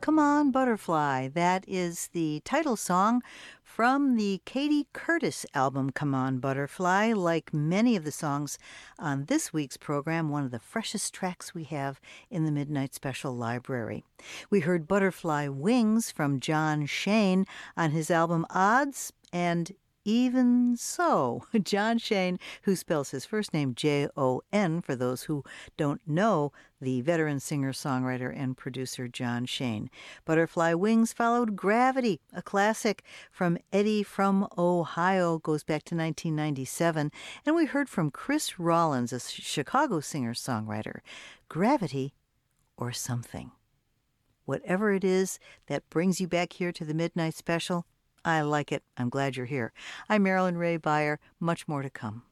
Come On Butterfly. That is the title song from the Katie Curtis album, Come On Butterfly. Like many of the songs on this week's program, one of the freshest tracks we have in the Midnight Special library. We heard Butterfly Wings from John Shane on his album Odds, and even so, John Shane, who spells his first name Jon for those who don't know the veteran singer-songwriter and producer John Shane. Butterfly Wings followed Gravity, a classic from Eddie from Ohio, goes back to 1997, and we heard from Chris Rollins, a Chicago singer-songwriter, Gravity or Something. Whatever it is that brings you back here to the Midnight Special, I like it. I'm glad you're here. I'm Marilyn Ray Beyer. Much more to come.